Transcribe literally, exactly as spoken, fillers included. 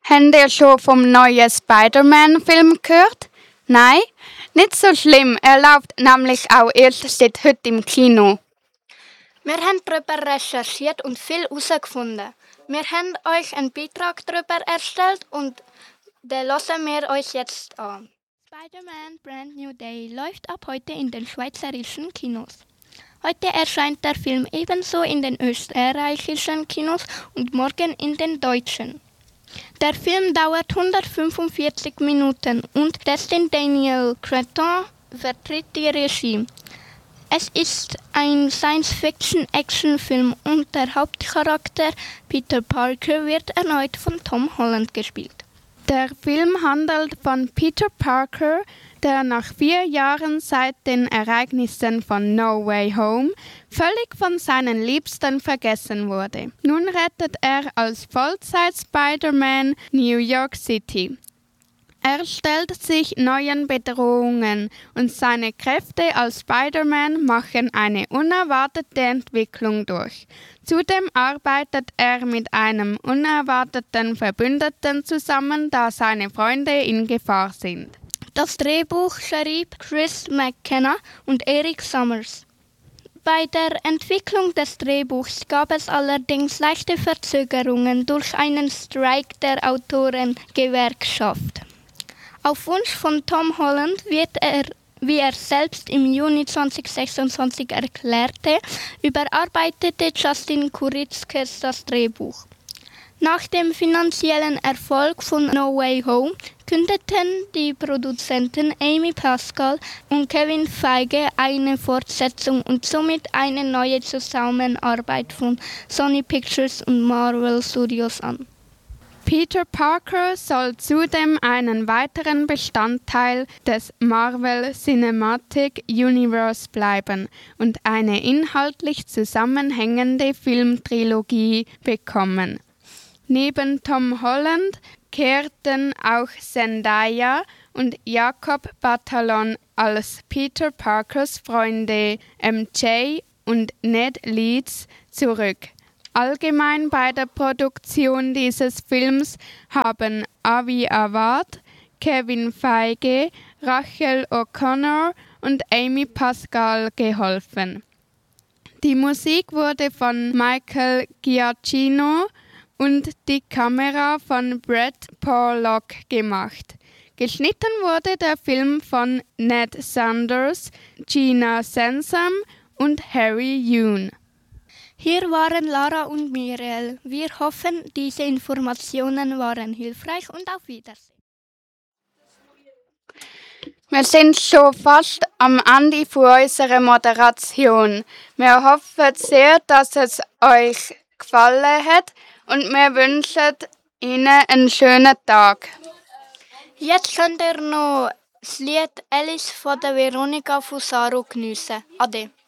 Habt ihr schon vom neuen Spider-Man-Film gehört? Nein? Nicht so schlimm, er läuft nämlich auch erst seit heute im Kino. Wir haben darüber recherchiert und viel herausgefunden. Wir haben euch einen Beitrag darüber erstellt und den hören wir euch jetzt an. Spider-Man Brand New Day läuft ab heute in den schweizerischen Kinos. Heute erscheint der Film ebenso in den österreichischen Kinos und morgen in den deutschen. Der Film dauert hundertfünfundvierzig Minuten und Destin Daniel Cretton vertritt die Regie. Es ist ein Science-Fiction-Action-Film und der Hauptcharakter Peter Parker wird erneut von Tom Holland gespielt. Der Film handelt von Peter Parker, der nach vier Jahren seit den Ereignissen von No Way Home völlig von seinen Liebsten vergessen wurde. Nun rettet er als Vollzeit-Spider-Man New York City. Er stellt sich neuen Bedrohungen und seine Kräfte als Spider-Man machen eine unerwartete Entwicklung durch. Zudem arbeitet er mit einem unerwarteten Verbündeten zusammen, da seine Freunde in Gefahr sind. Das Drehbuch schrieb Chris McKenna und Eric Summers. Bei der Entwicklung des Drehbuchs gab es allerdings leichte Verzögerungen durch einen Streik der Autorengewerkschaft. Auf Wunsch von Tom Holland wird er, wie er selbst im Juni zweitausendsechsundzwanzig erklärte, überarbeitete Justin Kuritzkes das Drehbuch. Nach dem finanziellen Erfolg von No Way Home kündeten die Produzenten Amy Pascal und Kevin Feige eine Fortsetzung und somit eine neue Zusammenarbeit von Sony Pictures und Marvel Studios an. Peter Parker soll zudem einen weiteren Bestandteil des Marvel Cinematic Universe bleiben und eine inhaltlich zusammenhängende Filmtrilogie bekommen. Neben Tom Holland kehrten auch Zendaya und Jacob Batalon als Peter Parkers Freunde M J und Ned Leeds zurück. Allgemein bei der Produktion dieses Films haben Avi Awad, Kevin Feige, Rachel O'Connor und Amy Pascal geholfen. Die Musik wurde von Michael Giacchino und die Kamera von Brett Porlock gemacht. Geschnitten wurde der Film von Ned Sanders, Gina Sansom und Harry Yoon. Hier waren Lara und Muriel. Wir hoffen, diese Informationen waren hilfreich und auf Wiedersehen. Wir sind schon fast am Ende von unserer Moderation. Wir hoffen sehr, dass es euch gefallen hat und wir wünschen Ihnen einen schönen Tag. Jetzt könnt ihr noch das Lied Alice von der Veronica Fusaro geniessen. Ade.